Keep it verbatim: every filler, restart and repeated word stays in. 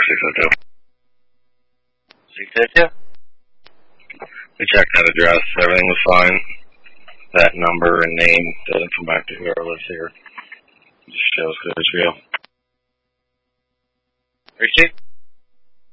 six oh two. six oh two? We checked that address. Everything was fine. That number and name doesn't come back to whoever lives here. It just shows that it's real. Receipt?